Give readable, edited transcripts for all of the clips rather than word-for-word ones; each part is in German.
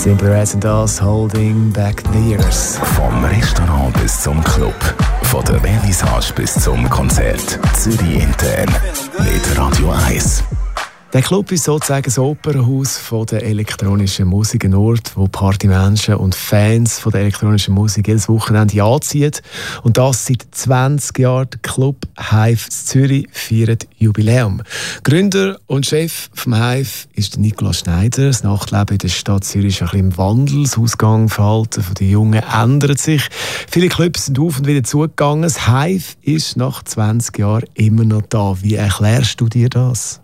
Simple Red and Us, Holding Back the Years. Vom Restaurant bis zum Club, von der Vernissage bis zum Konzert. Zürich intern mit Radio 1. Der Club ist sozusagen das Opernhaus von der elektronischen Musik, ein Ort, wo Partymenschen und Fans von der elektronischen Musik jedes Wochenende anziehen. Und das seit 20 Jahren. Der Club Hive Zürich feiert Jubiläum. Gründer und Chef vom Hive ist Niklas Schneider. Das Nachtleben in der Stadt Zürich ist ein bisschen im Wandel. Das Ausgangsverhalten der Jungen ändert sich. Viele Clubs sind auf und wieder zugegangen. Das Hive ist nach 20 Jahren immer noch da. Wie erklärst du dir das?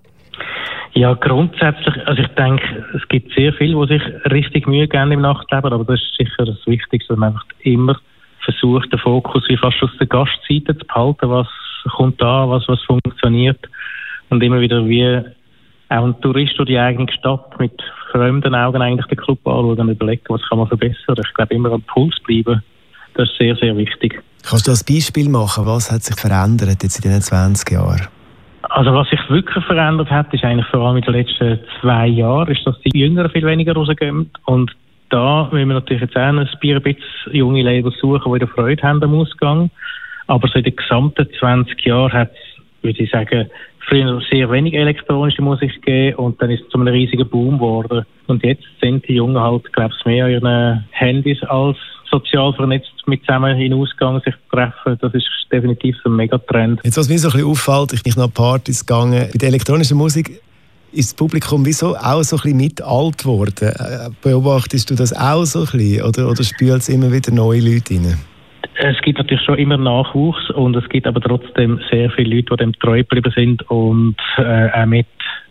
Ja, grundsätzlich, also ich denke, es gibt sehr viele, die sich richtig Mühe geben im Nachtleben, aber das ist sicher das Wichtigste, dass man einfach immer versucht, den Fokus wie fast aus der Gastseite zu behalten, was kommt da, was funktioniert und immer wieder wie auch ein Tourist durch die eigene Stadt mit fremden Augen eigentlich den Club anschauen und überlegen, was kann man verbessern. Ich glaube, immer am Puls bleiben, das ist sehr, sehr wichtig. Kannst du ein Beispiel machen, was hat sich verändert jetzt in diesen 20 Jahren? Also was sich wirklich verändert hat, ist eigentlich vor allem in den letzten 2 Jahren, ist, dass die Jüngeren viel weniger rausgehen. Und da müssen wir natürlich jetzt auch ein bisschen junge Labels suchen, die wieder Freude haben am Ausgang. Aber so in den gesamten 20 Jahren hat es, würde ich sagen, früher sehr wenig elektronische Musik gegeben und dann ist es zu einem riesigen Boom geworden. Und jetzt sind die Jungen halt, glaube ich, mehr an ihren Handys als sozial vernetzt mit zusammen in Ausgang sich treffen. Das ist definitiv so ein Megatrend. Jetzt, was mir so ein bisschen auffällt, ich bin nach Partys gegangen. Bei der elektronischen Musik ist das Publikum wieso auch so ein bisschen mit alt geworden. Beobachtest du das auch so ein bisschen oder spült es immer wieder neue Leute rein? Es gibt natürlich schon immer Nachwuchs und es gibt aber trotzdem sehr viele Leute, die dem treu geblieben sind und auch mit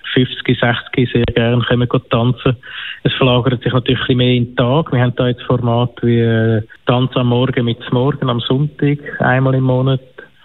50, 60 sehr gerne können tanzen. Es verlagert sich natürlich ein bisschen mehr in den Tag. Wir haben da jetzt Format wie Tanz am Morgen mit Morgen am Sonntag, einmal im Monat,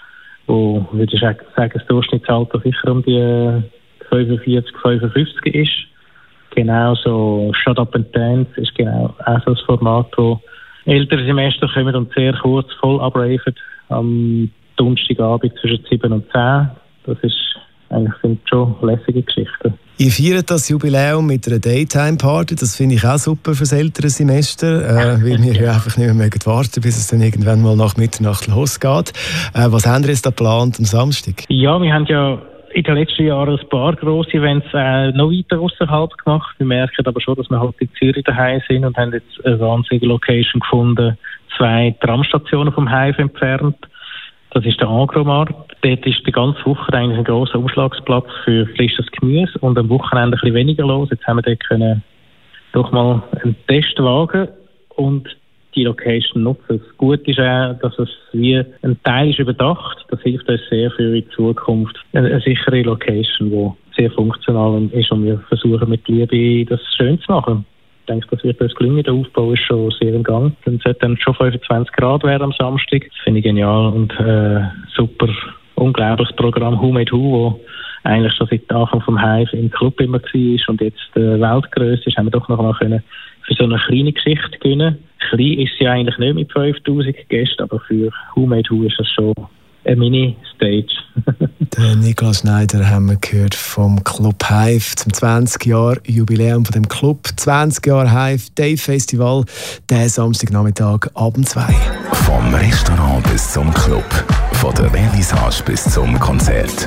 wo, würde ich sagen, das Durchschnittsalter sicher um die 45, 55 ist. Genau so Shut Up and Dance ist genau auch so ein Format, wo ältere Semester kommen und sehr kurz voll abraven am Donnerstagabend zwischen 7 und 10. Das ist eigentlich sind schon lässige Geschichten. Ihr feiert das Jubiläum mit einer Daytime-Party. Das finde ich auch super für das ältere Semester, weil wir ja einfach nicht mehr warten, bis es dann irgendwann mal nach Mitternacht losgeht. Was haben wir jetzt da geplant am Samstag? Ja, wir haben ja in den letzten Jahren ein paar grosse Events noch weiter außerhalb gemacht. Wir merken aber schon, dass wir halt in Zürich daheim sind und haben jetzt eine wahnsinnige Location gefunden, 2 Tramstationen vom Hive entfernt. Das ist der Agromarkt. Dort ist die ganze Woche eigentlich ein grosser Umschlagsplatz für frisches Gemüse und am Wochenende ein bisschen weniger los. Jetzt haben wir dort können doch mal einen Test wagen und die Location nutzen. Das Gute ist auch, dass es wie ein Teil ist überdacht. Das hilft uns sehr für die Zukunft. Eine sichere Location, die sehr funktional ist und wir versuchen mit Liebe das schön zu machen. Ich denke, das wird uns gelingen. Der Aufbau ist schon sehr im Gang. Dann sollte dann schon 25 Grad werden am Samstag. Das finde ich genial und super, unglaubliches Programm Who Made Who, wo eigentlich schon seit Anfang vom Hive im Club immer war und jetzt Weltgröße ist, haben wir doch noch mal können für so eine kleine Geschichte gewinnen. Klein ist sie eigentlich nicht mit 5000 Gästen, aber für Who Made Who ist das schon eine Mini-Stage. Der Niklas Schneider haben wir gehört vom Club Hive zum 20-Jahr-Jubiläum von dem Club. 20 Jahre Hive Day Festival, der Samstagnachmittag ab 2. Vom Restaurant bis zum Club, von der Vernissage bis zum Konzert.